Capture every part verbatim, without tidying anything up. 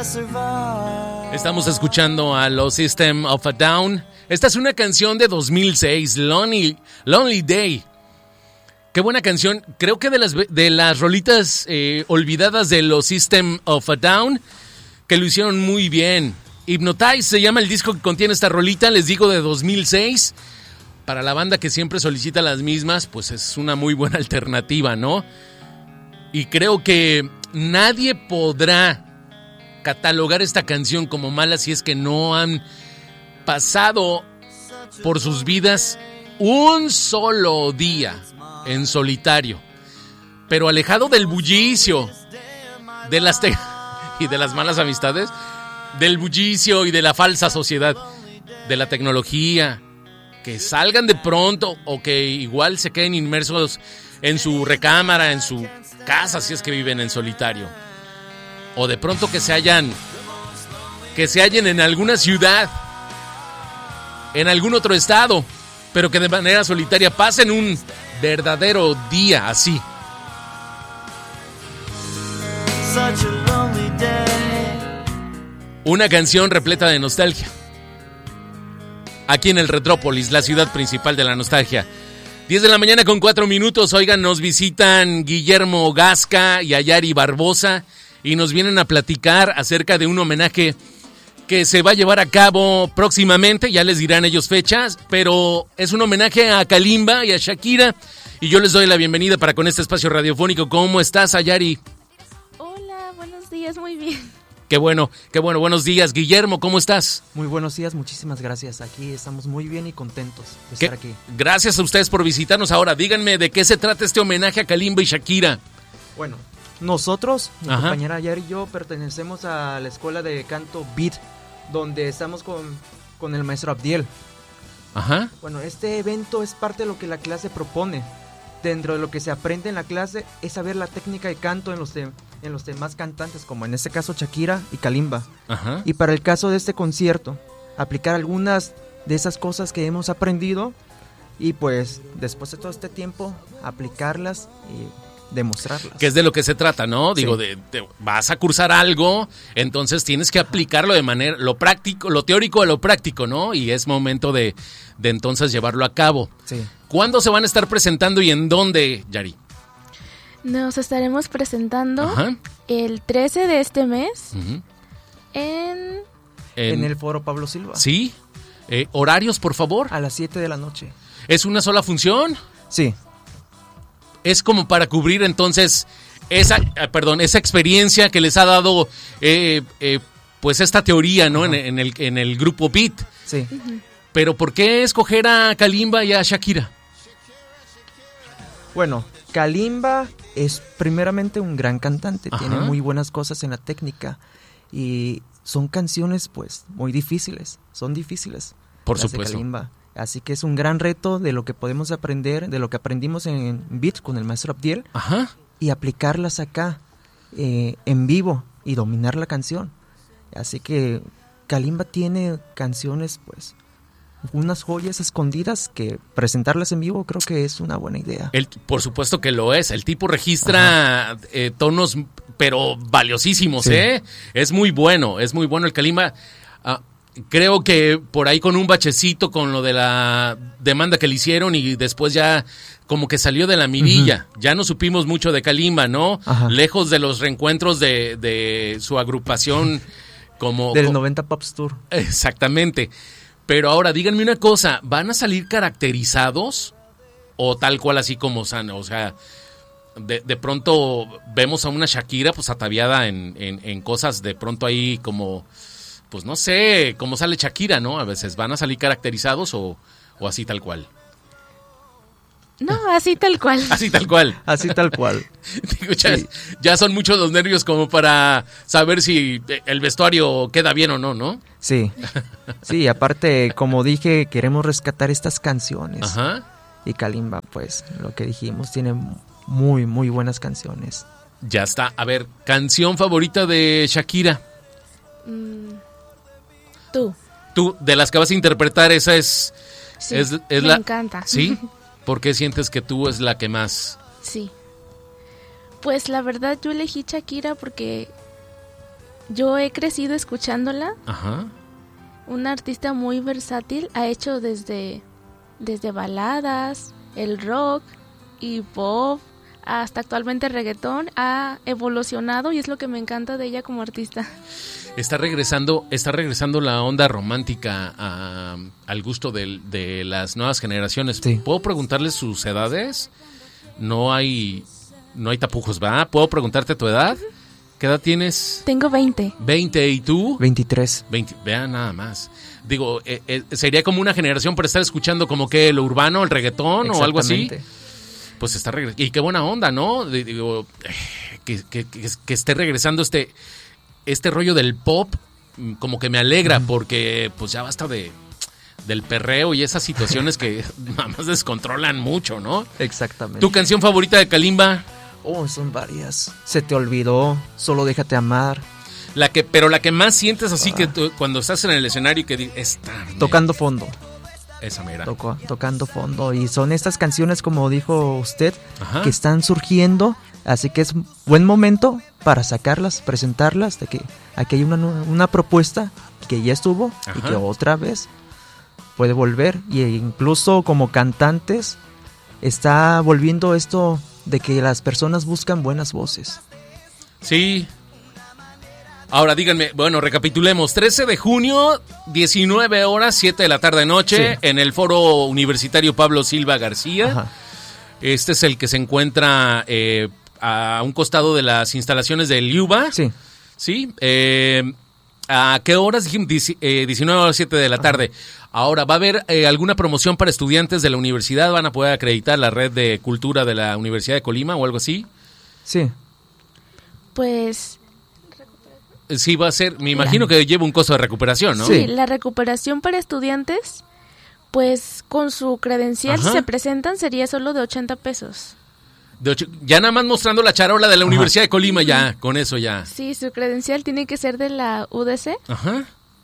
Estamos escuchando a los System of a Down. Esta es una canción de dos mil seis, Lonely, Lonely Day. Qué buena canción. Creo que de las, de las rolitas eh, olvidadas de los System of a Down, que lo hicieron muy bien. Hypnotize se llama el disco que contiene esta rolita, les digo, de dos mil seis. Para la banda que siempre solicita las mismas, pues es una muy buena alternativa, ¿no? Y creo que nadie podrá catalogar esta canción como mala si es que no han pasado por sus vidas un solo día en solitario, pero alejado del bullicio, de las te- y de las malas amistades, del bullicio y de la falsa sociedad, de la tecnología, que salgan de pronto o que igual se queden inmersos en su recámara, en su casa, si es que viven en solitario, o de pronto que se hayan que se hallen en alguna ciudad, en algún otro estado, pero que de manera solitaria pasen un verdadero día así. Una canción repleta de nostalgia. Aquí en el Retrópolis, la ciudad principal de la nostalgia. diez de la mañana con cuatro minutos. Oigan, nos visitan Guillermo Gasca y Ayari Barbosa y nos vienen a platicar acerca de un homenaje que se va a llevar a cabo próximamente. Ya les dirán ellos fechas, pero es un homenaje a Kalimba y a Shakira. Y yo les doy la bienvenida para con este espacio radiofónico. ¿Cómo estás, Ayari? Hola, buenos días, muy bien. Qué bueno, qué bueno, buenos días. Guillermo, ¿cómo estás? Muy buenos días, muchísimas gracias. Aquí estamos muy bien y contentos de estar aquí. Gracias a ustedes por visitarnos. Ahora, díganme de qué se trata este homenaje a Kalimba y Shakira. Bueno, nosotros, mi Ajá. compañera Ayari y yo, pertenecemos a la escuela de canto Beat, donde estamos con, con el maestro Abdiel. Ajá. Bueno, este evento es parte de lo que la clase propone. Dentro de lo que se aprende en la clase es saber la técnica de canto en los, de, en los demás cantantes, como en este caso Shakira y Kalimba. Ajá. Y para el caso de este concierto, aplicar algunas de esas cosas que hemos aprendido y pues después de todo este tiempo aplicarlas y demostrarlas. Que es de lo que se trata, ¿no? Sí. Digo, de, de- vas a cursar algo, entonces tienes que aplicarlo de manera, lo práctico, lo teórico a lo práctico, ¿no? Y es momento de, de entonces llevarlo a cabo. Sí. ¿Cuándo se van a estar presentando y en dónde, Yari? Nos estaremos presentando Ajá. el trece de este mes Ujú. en... En, el foro Pablo Silva. Sí. Eh, horarios, por favor. A las siete de la noche. ¿Es una sola función? Sí. Es como para cubrir entonces esa, eh, perdón, esa experiencia que les ha dado, eh, eh, pues esta teoría, ¿no? En, en el, en el grupo Beat. Sí. Pero ¿por qué escoger a Kalimba y a Shakira? Bueno, Kalimba es primeramente un gran cantante, Ajá. tiene muy buenas cosas en la técnica y son canciones pues muy difíciles, son difíciles. Por las de supuesto. Kalimba. Así que es un gran reto de lo que podemos aprender, de lo que aprendimos en Beat con el maestro Abdiel Ajá. y aplicarlas acá eh, en vivo y dominar la canción. Así que Kalimba tiene canciones pues unas joyas escondidas que presentarlas en vivo creo que es una buena idea. El, por supuesto que lo es. El tipo registra eh, tonos, pero valiosísimos, Sí. ¿eh? Es muy bueno, es muy bueno el Kalimba. Ah, creo que por ahí con un bachecito con lo de la demanda que le hicieron y después ya como que salió de la mirilla. Uh-huh. Ya no supimos mucho de Kalimba, ¿no? Ajá. Lejos de los reencuentros de, de su agrupación como... Del como, noventa Pops Tour. Exactamente. Pero ahora, díganme una cosa, ¿van a salir caracterizados o tal cual así como son? O sea, de, de pronto vemos a una Shakira pues ataviada en, en, en cosas de pronto ahí como, pues no sé, cómo sale Shakira, ¿no? A veces, ¿van a salir caracterizados o, o así tal cual? No, así tal cual. Así tal cual. Así tal cual. Digo, ya, Sí. ya son muchos los nervios como para saber si el vestuario queda bien o no, ¿no? Sí. Sí, aparte, como dije, queremos rescatar estas canciones. Ajá. Y Kalimba, pues, lo que dijimos, tiene muy, muy buenas canciones. Ya está. A ver, canción favorita de Shakira. Mm, tú. Tú, de las que vas a interpretar, esa es... Sí, es, es me la, encanta. ¿Sí? ¿Por qué sientes que tú es la que más...? Sí. Pues la verdad yo elegí Shakira porque yo he crecido escuchándola. Ajá. Una artista muy versátil, ha hecho desde, desde baladas, el rock y pop, hasta actualmente reggaetón. Ha evolucionado y es lo que me encanta de ella como artista. Está regresando, está regresando la onda romántica a, al gusto de, de las nuevas generaciones. Sí. ¿Puedo preguntarles sus edades? No hay, no hay tapujos, ¿va? ¿Puedo preguntarte tu edad? ¿Qué edad tienes? Tengo veinte. veinte, ¿y tú? veintitrés. veinte, vean nada más. Digo, eh, eh, sería como una generación para estar escuchando como que lo urbano, el reggaetón o algo así. Pues está regresando. Y qué buena onda, ¿no? Digo, eh, que, que, que, que esté regresando este, este rollo del pop, como que me alegra, mm. porque pues ya basta de del perreo y esas situaciones que nada más descontrolan mucho, ¿no? Exactamente. ¿Tu canción favorita de Kalimba? Oh, son varias. Se te olvidó, Solo déjate amar. La que, pero la que más sientes así ah. que tú, cuando estás en el escenario y que dices, esta. Tocando fondo. Esa mera. Toco, tocando fondo. Y son estas canciones, como dijo usted, Ajá. que están surgiendo. Así que es buen momento para sacarlas, presentarlas. De que aquí hay una, una propuesta que ya estuvo. Ajá. Y que otra vez puede volver. Y incluso como cantantes está volviendo esto de que las personas buscan buenas voces. Sí. Ahora díganme, bueno, recapitulemos. trece de junio, diecinueve horas, siete de la tarde noche, sí. en el Foro Universitario Pablo Silva García. Ajá. Este es el que se encuentra eh, a un costado de las instalaciones del Yuba. Sí. Sí. Eh, ¿A qué horas? diecinueve horas, siete de la tarde. Ajá. Ahora, ¿va a haber eh, alguna promoción para estudiantes de la universidad? ¿Van a poder acreditar la red de cultura de la Universidad de Colima o algo así? Sí. Pues... Sí, va a ser, me imagino que lleva un costo de recuperación, ¿no? Sí, la recuperación para estudiantes, pues con su credencial, si se presentan, sería solo de ochenta pesos. De ocho, ya nada más mostrando la charola de la Ajá. Universidad de Colima, ya, con eso ya. Sí, su credencial tiene que ser de la U D C. Ajá.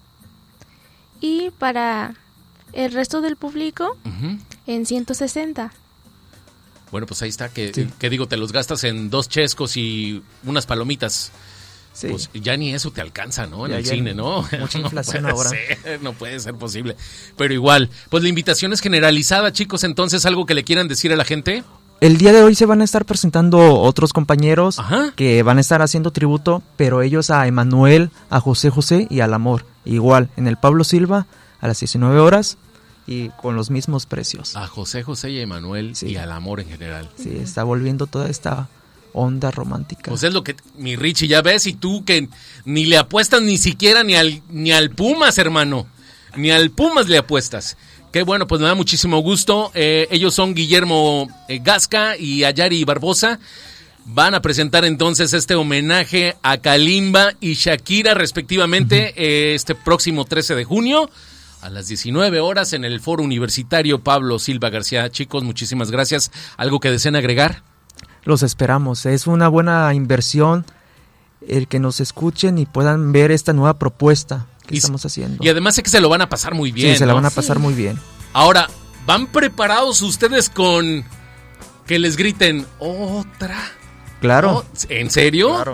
Y para el resto del público, uh-huh. en ciento sesenta. Bueno, pues ahí está, que, sí. que digo, te los gastas en dos chescos y unas palomitas. Sí. Pues ya ni eso te alcanza, ¿no? En ya, el ya cine, ¿no? Mucha inflación no ahora. Ser, no puede ser posible. Pero igual, pues la invitación es generalizada, chicos. Entonces, ¿algo que le quieran decir a la gente? El día de hoy se van a estar presentando otros compañeros Ajá. que van a estar haciendo tributo, pero ellos a Emanuel, a José José y al Amor. Igual, en el Pablo Silva, a las diecinueve horas y con los mismos precios. A José José y a Emanuel sí. y al Amor en general. Sí, está volviendo toda esta onda romántica. Pues es lo que, mi Richie, ya ves, y tú que ni le apuestas ni siquiera ni al, ni al Pumas, hermano. Ni al Pumas le apuestas. Qué bueno, pues me da muchísimo gusto. Eh, ellos son Guillermo eh, Gasca y Ayari Barbosa. Van a presentar entonces este homenaje a Kalimba y Shakira respectivamente uh-huh. eh, este próximo trece de junio a las diecinueve horas en el Foro Universitario Pablo Silva García. Chicos, muchísimas gracias. ¿Algo que deseen agregar? Los esperamos. Es una buena inversión el que nos escuchen y puedan ver esta nueva propuesta que y, estamos haciendo. Y además sé que se lo van a pasar muy bien. Sí, se ¿no? la van a pasar sí. muy bien. Ahora, ¿van preparados ustedes con que les griten otra? Claro. Oh, ¿en serio? Claro.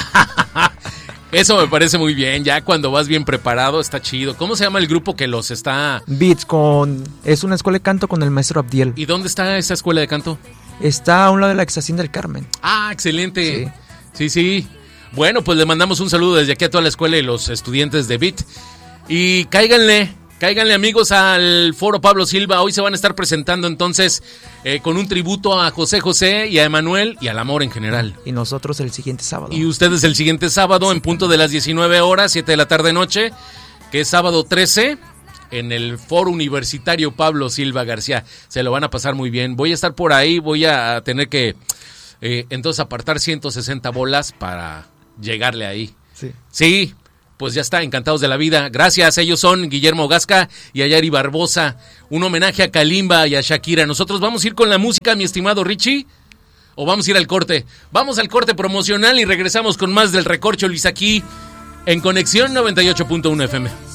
Eso me parece muy bien. Ya cuando vas bien preparado está chido. ¿Cómo se llama el grupo que los está...? Beats con... Es una escuela de canto con el maestro Abdiel. ¿Y dónde está esa escuela de canto? Está a un lado de la ex hacienda del Carmen. Ah, excelente. Sí, sí. sí. Bueno, pues le mandamos un saludo desde aquí a toda la escuela y los estudiantes de Beat. Y cáiganle, cáiganle amigos al Foro Pablo Silva. Hoy se van a estar presentando entonces eh, con un tributo a José José y a Emanuel y al Amor en general. Y nosotros el siguiente sábado. Y ustedes el siguiente sábado en punto de las diecinueve horas, siete de la tarde noche, que es sábado trece, en el Foro Universitario Pablo Silva García. Se lo van a pasar muy bien. Voy a estar por ahí, voy a tener que eh, entonces apartar ciento sesenta bolas para llegarle ahí. Sí. Sí, pues ya está, encantados de la vida. Gracias, ellos son Guillermo Gasca y Ayari Barbosa. Un homenaje a Kalimba y a Shakira. Nosotros vamos a ir con la música, mi estimado Richie, o vamos a ir al corte. Vamos al corte promocional y regresamos con más del Recorcholis aquí en Conexión noventa y ocho punto uno F M.